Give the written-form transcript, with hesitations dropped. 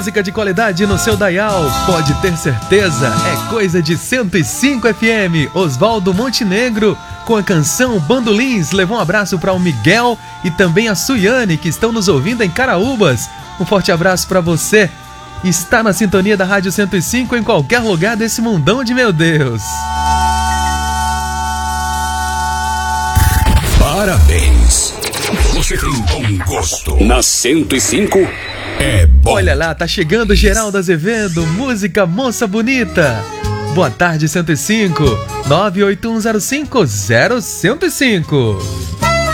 música de qualidade no seu dial, pode ter certeza, é coisa de 105 FM. Oswaldo Montenegro com a canção Bandolins levou um abraço para o Miguel e também a Suiane, que estão nos ouvindo em Caraúbas. Um forte abraço para você. Está na sintonia da Rádio 105 em qualquer lugar desse mundão de meu Deus. Parabéns. Você tem bom gosto. Na 105 é bom. Olha lá, tá chegando Geraldo Azevedo, música Moça Bonita. Boa tarde, 105. 981050105.